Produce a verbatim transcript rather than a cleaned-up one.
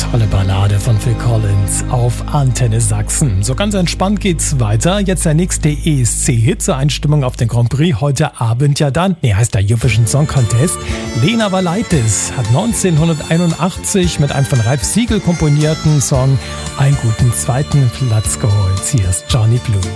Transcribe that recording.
Tolle Ballade von Phil Collins auf Antenne Sachsen. So ganz entspannt geht's weiter. Jetzt der nächste E S C-Hit zur Einstimmung auf den Grand Prix heute Abend ja dann. Nee, heißt der Eurovision Song Contest. Lena Valaitis hat neunzehnhunderteinundachtzig mit einem von Ralf Siegel komponierten Song einen guten zweiten Platz geholt. Hier ist Johnny Blue.